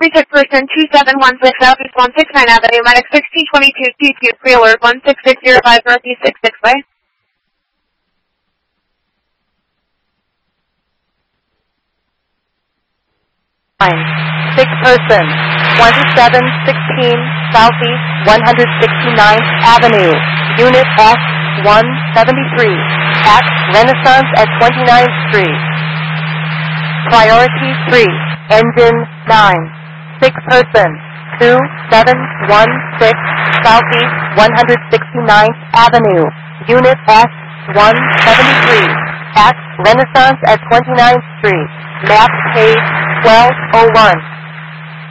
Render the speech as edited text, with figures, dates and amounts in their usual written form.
Reject person 2716 Southeast 169 Avenue, Medic 1622 22, pre-alert 16605 Northeast 66 way. Sick person, 2716 Southeast 169th Avenue, Unit S-173, at Renaissance at 29th Street. Priority 3, Engine 9. Sick person, 2716 Southeast 169th Avenue, Unit S-173, at Renaissance at 29th Street. Map page 1201.